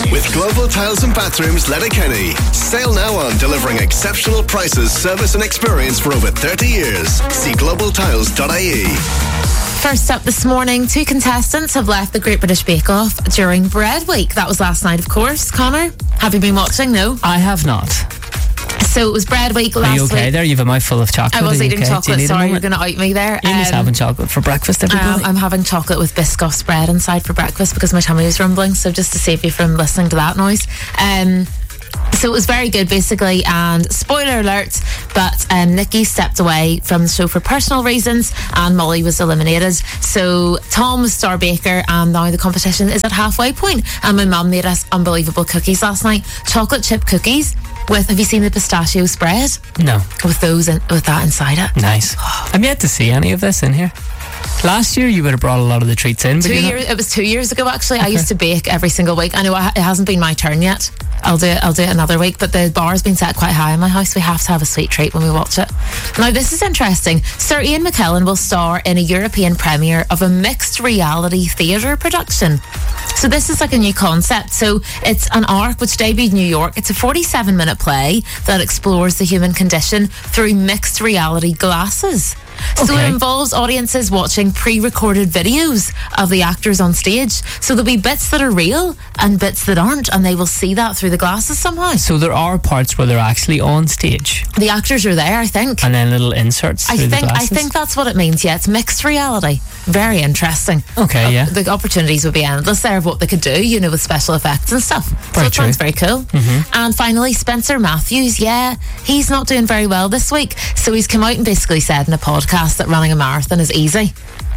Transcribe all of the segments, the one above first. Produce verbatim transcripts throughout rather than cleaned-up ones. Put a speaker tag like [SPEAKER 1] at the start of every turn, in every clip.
[SPEAKER 1] With Global Tiles and Bathrooms, Letterkenny. Sale now on delivering exceptional prices, service and experience for over thirty years. See global tiles dot I E.
[SPEAKER 2] First up this morning, two contestants have left the Great British Bake Off during Bread Week. That was last night, of course. Connor, have you been watching? No?
[SPEAKER 3] I have not.
[SPEAKER 2] So it was Bread Week last week.
[SPEAKER 3] Are you okay
[SPEAKER 2] week.
[SPEAKER 3] there? You have a mouthful of chocolate.
[SPEAKER 2] I was eating
[SPEAKER 3] okay?
[SPEAKER 2] chocolate.
[SPEAKER 3] You
[SPEAKER 2] Sorry, you're going to out me there.
[SPEAKER 3] Amy's um, having chocolate for breakfast, everybody.
[SPEAKER 2] Um, I'm having chocolate with Biscoff bread inside for breakfast because my tummy was rumbling. So just to save you from listening to that noise. Um... So it was very good, basically, and spoiler alert, but um, Nikki stepped away from the show for personal reasons and Molly was eliminated. So Tom was star baker and now the competition is at halfway point. And my mum made us unbelievable cookies last night. Chocolate chip cookies with, have you seen the pistachio spread?
[SPEAKER 3] No.
[SPEAKER 2] With those, in, with that inside it.
[SPEAKER 3] Nice. I'm yet to see any of this in here. Last year you would have brought a lot of the treats in. But
[SPEAKER 2] two years, it was two years ago actually. Okay. I used to bake every single week. I know it hasn't been my turn yet. I'll do it. I'll do it another week. But the bar's been set quite high in my house. We have to have a sweet treat when we watch it. Now this is interesting. Sir Ian McKellen will star in a European premiere of a mixed reality theatre production. So this is like a new concept. So it's an arc which debuted in New York. It's a forty-seven minute play that explores the human condition through mixed reality glasses. So
[SPEAKER 3] okay.
[SPEAKER 2] It involves audiences watching pre-recorded videos of the actors on stage. So there'll be bits that are real and bits that aren't, and they will see that through the glasses somehow.
[SPEAKER 3] So there are parts where they're actually on stage.
[SPEAKER 2] The actors are there, I think.
[SPEAKER 3] And then little inserts
[SPEAKER 2] I
[SPEAKER 3] through
[SPEAKER 2] think
[SPEAKER 3] the glasses.
[SPEAKER 2] I think that's what it means. Yeah, it's mixed reality. Very interesting.
[SPEAKER 3] Okay, yeah.
[SPEAKER 2] Uh, the opportunities would be endless there of what they could do, you know, with special effects and stuff.
[SPEAKER 3] Very
[SPEAKER 2] so it
[SPEAKER 3] true.
[SPEAKER 2] sounds very cool.
[SPEAKER 3] Mm-hmm.
[SPEAKER 2] And finally, Spencer Matthews. Yeah, he's not doing very well this week. So he's come out and basically said in a podcast that running a marathon is easy.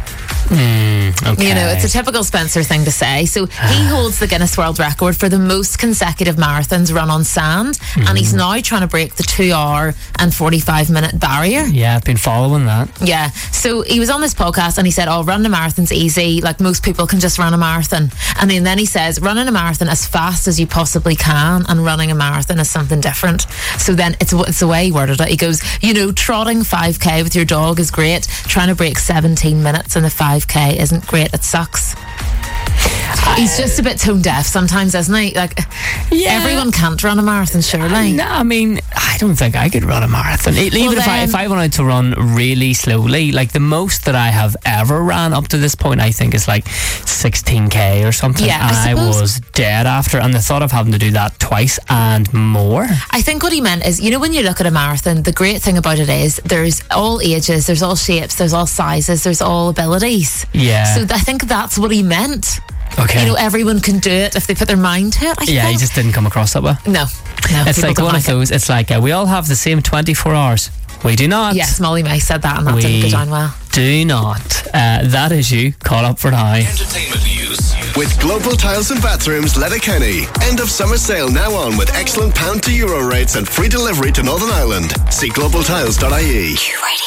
[SPEAKER 3] Mm, okay.
[SPEAKER 2] You know, it's a typical Spencer thing to say. So he holds the Guinness World Record for the most consecutive marathons run on sand, mm. and he's now trying to break the two hour and forty-five minute barrier.
[SPEAKER 3] Yeah, I've been following that.
[SPEAKER 2] Yeah, so he was on this podcast and he said, oh, running a marathon's easy, like most people can just run a marathon. And then, then he says, running a marathon as fast as you possibly can and running a marathon is something different. So then it's, it's the way he worded it. He goes, you know, trotting five K with your dog is great. Trying to break seventeen minutes in the five K isn't great, it sucks. He's just a bit tone deaf sometimes, isn't he? Like, yeah. Everyone can't run a marathon, surely.
[SPEAKER 3] No, I mean, I don't think I could run a marathon. Even well, if, I, if I wanted to run really slowly, like the most that I have ever ran up to this point, I think is like sixteen K or something.
[SPEAKER 2] Yeah,
[SPEAKER 3] and
[SPEAKER 2] I,
[SPEAKER 3] I was dead after. And the thought of having to do that twice and more.
[SPEAKER 2] I think what he meant is, you know, when you look at a marathon, the great thing about it is there's all ages, there's all shapes, there's all sizes, there's all abilities.
[SPEAKER 3] Yeah.
[SPEAKER 2] So I think that's what he meant.
[SPEAKER 3] Okay.
[SPEAKER 2] You know, everyone can do it if they put their mind to it, I
[SPEAKER 3] Yeah,
[SPEAKER 2] think.
[SPEAKER 3] he just didn't come across that way.
[SPEAKER 2] No. no
[SPEAKER 3] it's like one
[SPEAKER 2] like
[SPEAKER 3] of those,
[SPEAKER 2] it.
[SPEAKER 3] it's like uh, we all have the same twenty-four hours. We do not.
[SPEAKER 2] Yes, Molly May said that and that
[SPEAKER 3] we
[SPEAKER 2] didn't go down well.
[SPEAKER 3] do not. Uh, that is you. Call up for now.
[SPEAKER 1] Entertainment news. With Global Tiles and Bathrooms, Letterkenny. End of summer sale now on with excellent pound to euro rates and free delivery to Northern Ireland. See global tiles dot I E.